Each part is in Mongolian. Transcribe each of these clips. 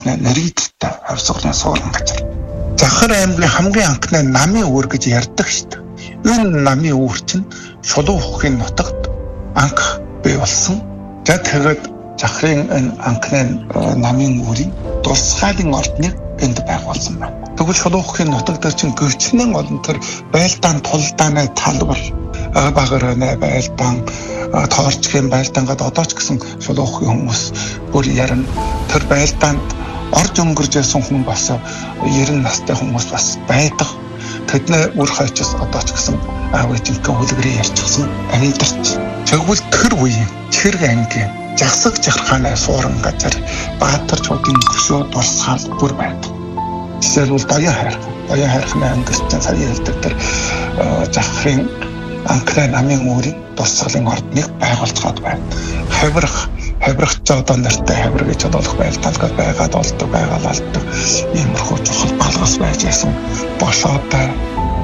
Нарийдтай авсгалын суурин газар. Захар аймгийн хамгийн анхны намын үүр гэж ярьдаг шүү дээ. Энэ намын үүр чинь Шулуун хотын нутагт анх бий болсон. За тэгээд Захарын энэ анхны намын үүрийн тусгаалын ордныг энд байгуулсан байна. Тэгвэл Шулуун хотын нутаг дээр чинь гэрчнэн олон төр байлдаан тулдааны талбар багаараа байлдаан тоорчгийн байлдаангад одоо ч гэсэн Шулуун хотын хүмүүс бүр яран тэр байлдаанд орж өнгөрж ясан хүн бас 90 настай хүмүүс бас байдаг. Тэдний үр хойчос одоо ч гэсэн аав ээжийнхээ үлгэрийг ярьчихсан амьдарч. Тэгвэл тэр үеийн Чирэг ангийн Жагсаг Жахархааны суурин газар Баатар чуудын хөшөө дурсгаал бүр байдаг. Жишээлбэл Доён хайрхны ангис чинь сая хэлдэг тэр Захарын анхны намын үүрийн дурсгалын ордныг байгуулцгаад байна. Хавирах ч одоо нартай хавир гэж бодох байлдаалгаад байгаад олдог байгаалалдаг иймэрхүү чухал балгас байж байсан. Бошоотой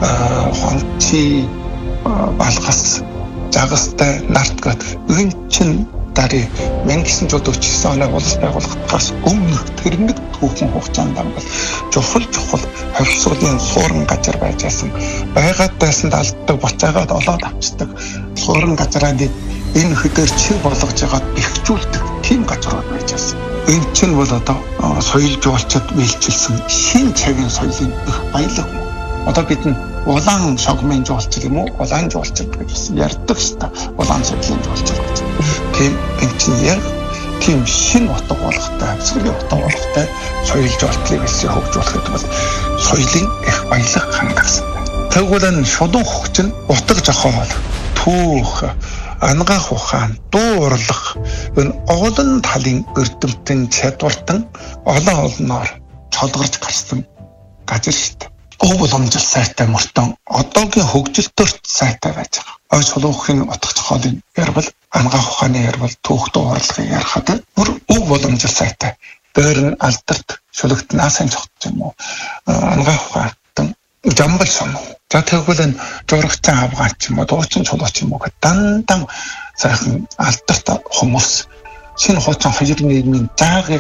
хонци балгас жагастай нарт гот энэ чин дари 1949 оны улс байгууллагаас өмнөх тэрнэг түүхэн хугацаанд бол чухал хавьсгалын суурин газар байж байсан. Байгаад байсан алддаг буцаагаад олоод авчдаг суурин газраа энэ хөдөр чиг болгож байгаа бэхжүүлдэг тийм газрууд байж байсан. Энэ чинь бол одоо соёл жуулчид биелжилсэн шин цагийн соёлын их баялаг. Одоо бид нь улаан шогмын жуулчид юм уу? Улаан жуулчид гэж ярьдаг шүү дээ. Улаан соёлын жуулчид гэж. Тийм энэ чинь яг тийм шин утга болгохтой, хавьсгалын утга болгохтой соёл жуулчлалыг өсгөх хөгжүүлэхэд бол соёлын их баялаг хангасан. Тэгвэл энэ Шулуун хот чинь утга жохоод түүх ангаах ухаан, дуу урлах энэ олон талын эрдэмтэн чадвартан олоноор цолгорж гарсан газар шүү дээ. Өв боломжил сайтай мөртөн одоогийн хөгжилтөрт сайтай байж байгаа. Шулуун утга зохиолын ярбал, ангаах ухааны ярбал, түүх дуу урлагын ярахад бүр өв боломжил сайтай. Дээр нь алдарт шүлэгт наасан цогт юм уу? Ангаах ухаан жамбал соно. За тэгвэл энэ журагчсан авгаан ч юм уу, дуучин чулууч юм уу гэдэг дандаа сайхан алдарт хүмүүс шинэ хуучин хоёр нийгмийн заагийн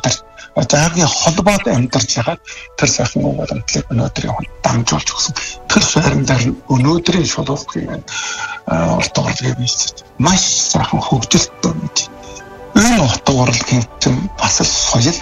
холбоод амьдарч байгаа тэр сайхан уламжлалыг өнөөдрийн хүнд дамжуулж өгсөн. Тэр сайрандаар өнөөдрийн Шулуун урт урлагийг бийсэж маш сайхан хөгжилттэй гэж. Энэ урт урлагийн чинь бас л соёл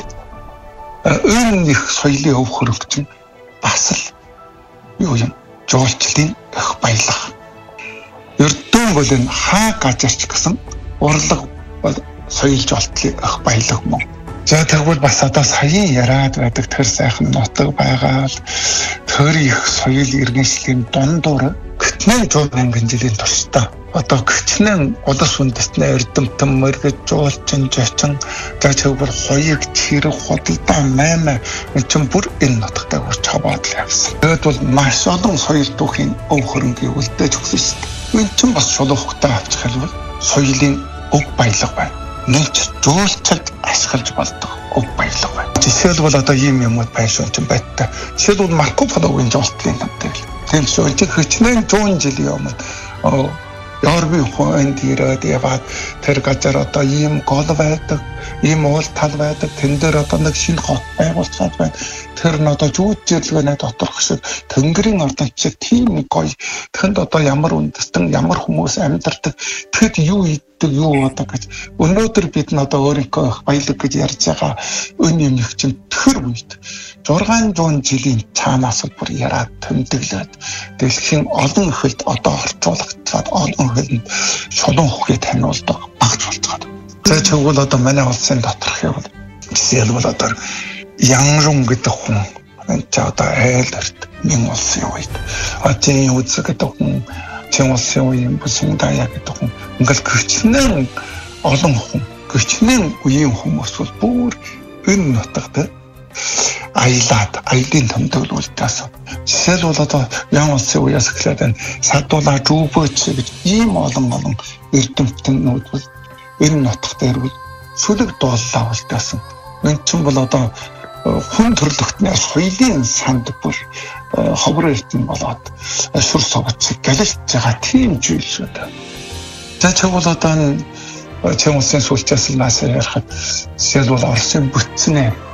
энэ их соёлын өв хөрөнгө бас л юу юм жуулчлалын их баялаг. Эрдэн бол энэ хаа газарч гэсэн урлаг бол соёл жуулчлалын их баялаг мөн. За тэгвэл бас одоо саяын яриад байдаг тэр сайхан нутаг байгаа л тэр их соёл иргэншлийн дундуур гитнэн 100,000 жилийн туршдаа одоо гитнэн улс үндэстний эрдэмтэн мөргөж жуулчин жочин за тэгвэл хоёрыг чирэг худалдаа маймаа энэ ч бүр энэ нутагтай хүрч хаваад л явсан. Тэгэд бол маш олон соёл түүхийн өв хөрөнгийг үлдээж өгсөн шүү дээ. Энэ ч бас Шулуун хоттой авчих хэлбэл соёлын өв баялаг байна. Нэг жуулчид ашиглаж болдог өв баялаг байна. Жишээлбэл одоо ийм юмуд байшин ч байттай. Жишээлбэл Марко Пологийн жуулчлалын намтай. Тийм шүү. Хичнээн 100 жилийн өмнө Европын хүн ирээд яваад тэр газар одоо ийм гол байдаг, ийм уул тал байдаг. Тэн дээр одоо нэг шинэ хот байгуулцаад байна. Тэр нь одоо зүүж жирлэгэнэ доторх шиг Тэнгэрийн ордон шиг тийм гоё. Тэнд одоо ямар үндэстэн, ямар хүмүүс амьдардаг. Тэгэд юу иддэг, юу одоо гэж. Өнөөдөр бид нь одоо өөрийнхөө баялаг гэж ярьж байгаа энэ юм их чинь тэр үед 600 жилийн цаанаас бүр яраад тэмдэглээд дэлхийн олон хөлд одоо орчуулагчаад олон хөлд Шулуун хотыг таниулдаг багц болцоод. За тэгвэл одоо манай улсын доторх юм бол жишээлбэл одоо Янжун гэдэг хүн энэ одоо айл эрт нэг улсын үед Ачийн үзэг гэдэг хүн Чин улсын үеийн бүсийн даяа гэдэг хүн ингээл гэрчнэн олон хүн гэрчнэн үеийн хүмүүс бол бүр энэ нутагт аялын томдоглуултаас жишээлбэл одоо Ян улсын үеэс эхлээд Садуула Жүүбөөч гэж ийм олон эрдэмтнүүд бол энэ нутагт ирвэл сүлэг дууллаа болтаасан. Энэ ч бол одоо хүн төрлөختний соёлын санд бүр ховор эрдэнэ болоод шүр согц галж байгаа тийм зүйл шүү дээ. За тэгвэл одоо Чин улсын сүүлчээс л наасаа ярихад жишээлбэл Оросын бүтцнээ